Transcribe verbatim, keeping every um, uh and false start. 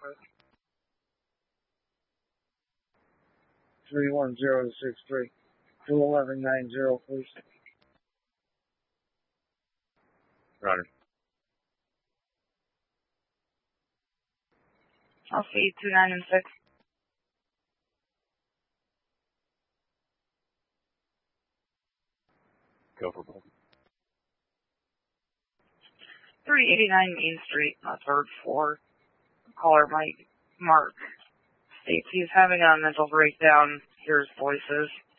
three one zero six three. two eleven nine zero, please. Roger. I'll see two nine and six. Go for both. three eighty-nine Main Street, on the third floor. Caller Mike Mark states he's having a mental breakdown, hears voices.